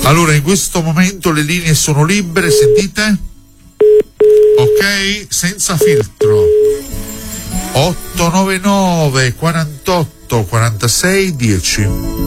Allora, in questo momento le linee sono libere, sentite? Ok, senza filtro. 899 48 46 10.